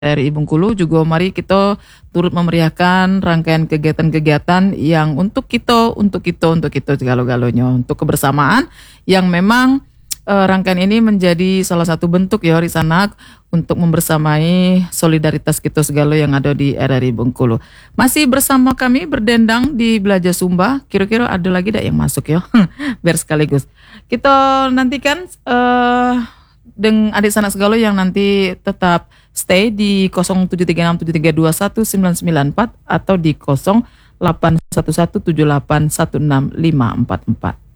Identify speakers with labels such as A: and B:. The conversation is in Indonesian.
A: RRI Bengkulu juga mari kita turut memeriahkan rangkaian kegiatan-kegiatan yang untuk kita segala-galanya, untuk kebersamaan yang memang rangkaian ini menjadi salah satu bentuk ya Risanak untuk membersamai solidaritas kita segala yang ada di RRI Bengkulu. Masih bersama kami berdendang di Belajar Sumba. Kira-kira ada lagi tak yang masuk ya? Biar sekaligus. Kita nantikan dengan adik sanak segala yang nanti tetap stay di 073673219994 atau di 081178165544.